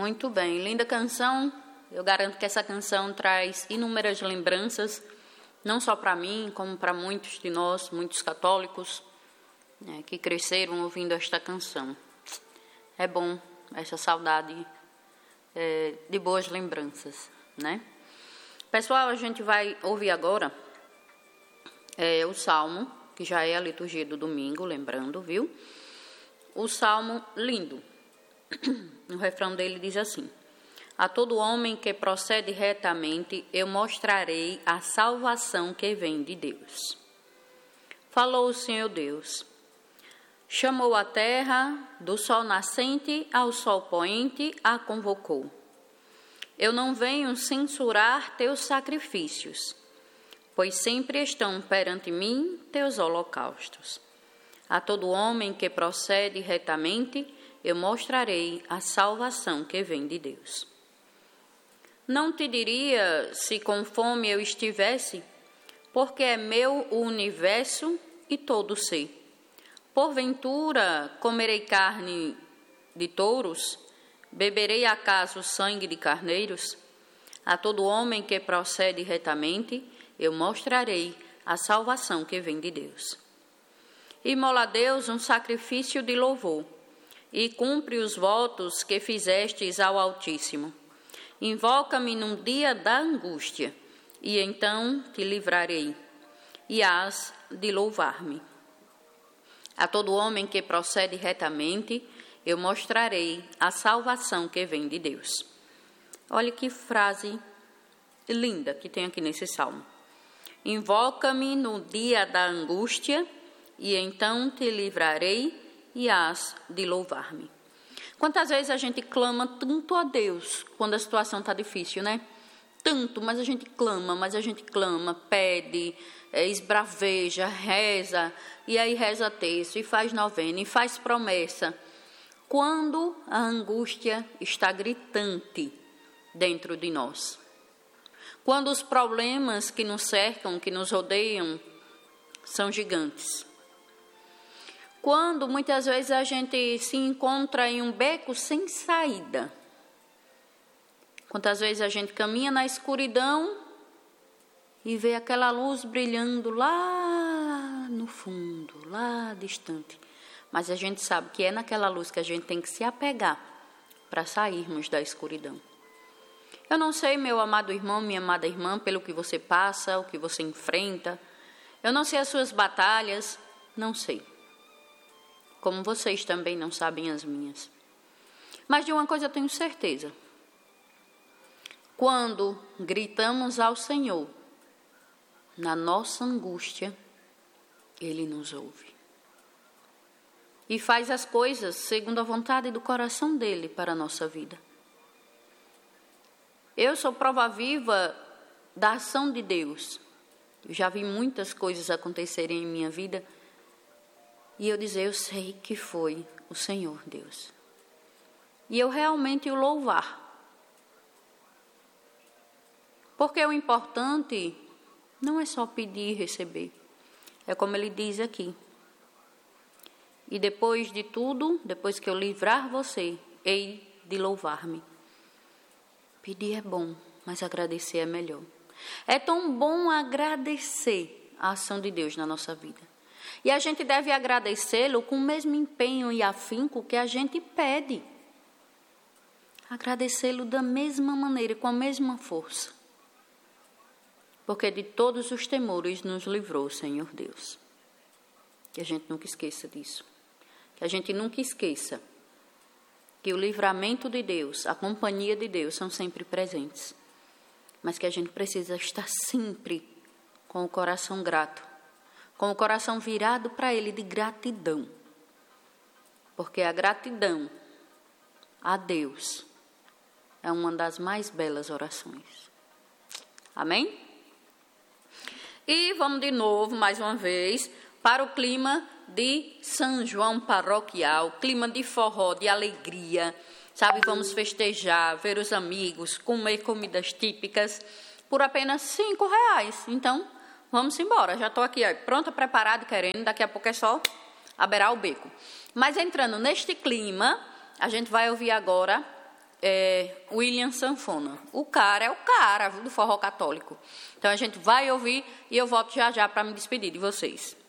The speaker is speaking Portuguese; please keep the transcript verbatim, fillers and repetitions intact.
Muito bem, linda canção. Eu garanto que essa canção traz inúmeras lembranças, não só para mim, como para muitos de nós, muitos católicos, né, que cresceram ouvindo esta canção. É bom essa saudade é, de boas lembranças, né? Pessoal, a gente vai ouvir agora é, o Salmo, que já é a liturgia do domingo, lembrando, viu? O Salmo lindo. O refrão dele diz assim: a todo homem que procede retamente, eu mostrarei a salvação que vem de Deus. Falou o Senhor Deus, chamou a terra, do sol nascente ao sol poente a convocou. Eu não venho censurar teus sacrifícios, pois sempre estão perante mim teus holocaustos. A todo homem que procede retamente, eu mostrarei a salvação que vem de Deus. Não te diria se com fome eu estivesse, porque é meu o universo e todo ser. Porventura comerei carne de touros, beberei acaso sangue de carneiros? A todo homem que procede retamente, eu mostrarei a salvação que vem de Deus. Imola a Deus um sacrifício de louvor, e cumpre os votos que fizestes ao Altíssimo. Invoca-me num dia da angústia, e então te livrarei, e hás de louvar-me. A todo homem que procede retamente, eu mostrarei a salvação que vem de Deus. Olha que frase linda que tem aqui nesse salmo. Invoca-me no dia da angústia, e então te livrarei, e hás de louvar-me. Quantas vezes a gente clama tanto a Deus quando a situação está difícil, né? Tanto, mas a gente clama, mas a gente clama, pede, é, esbraveja, reza, e aí reza texto, e faz novena, e faz promessa. Quando a angústia está gritante dentro de nós. Quando os problemas que nos cercam, que nos rodeiam, são gigantes. Quando muitas vezes a gente se encontra em um beco sem saída. Quantas vezes a gente caminha na escuridão e vê aquela luz brilhando lá no fundo, lá distante. Mas a gente sabe que é naquela luz que a gente tem que se apegar para sairmos da escuridão. Eu não sei, meu amado irmão, minha amada irmã, pelo que você passa, o que você enfrenta. Eu não sei as suas batalhas, não sei. Como vocês também não sabem as minhas. Mas de uma coisa eu tenho certeza. Quando gritamos ao Senhor, na nossa angústia, Ele nos ouve. E faz as coisas segundo a vontade do coração dEle para a nossa vida. Eu sou prova viva da ação de Deus. Eu já vi muitas coisas acontecerem em minha vida. E eu dizer, eu sei que foi o Senhor Deus. E eu realmente o louvar. Porque o importante não é só pedir e receber. É como ele diz aqui. E depois de tudo, depois que eu livrar você, hei de louvar-me. Pedir é bom, mas agradecer é melhor. É tão bom agradecer a ação de Deus na nossa vida. E a gente deve agradecê-lo com o mesmo empenho e afinco que a gente pede. Agradecê-lo da mesma maneira, com a mesma força. Porque de todos os temores nos livrou o Senhor Deus. Que a gente nunca esqueça disso. Que a gente nunca esqueça que o livramento de Deus, a companhia de Deus são sempre presentes. Mas que a gente precisa estar sempre com o coração grato. Com o coração virado para Ele de gratidão. Porque a gratidão a Deus é uma das mais belas orações. Amém? E vamos de novo, mais uma vez, para o clima de São João paroquial, clima de forró, de alegria, sabe? Vamos festejar, ver os amigos, comer comidas típicas por apenas cinco reais. Então, vamos embora. Já estou aqui, ó, pronta, preparada, querendo. Daqui a pouco é só aberar o beco. Mas entrando neste clima, a gente vai ouvir agora é William Sanfona. O cara é o cara do forró católico. Então a gente vai ouvir e eu volto já já para me despedir de vocês.